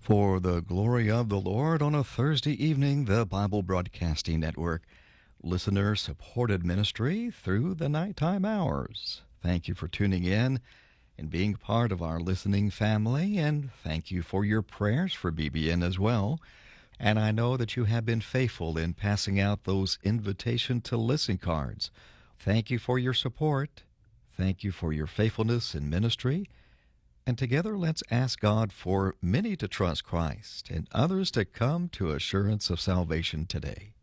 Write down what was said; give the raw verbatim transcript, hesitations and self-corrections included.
For the glory of the Lord on a Thursday evening, the Bible Broadcasting Network, listener-supported ministry through the nighttime hours. Thank you for tuning in and being part of our listening family, and thank you for your prayers for B B N as well. And I know that you have been faithful in passing out those invitation to listen cards. Thank you for your support. Thank you for your faithfulness in ministry. And together, let's ask God for many to trust Christ and others to come to assurance of salvation today.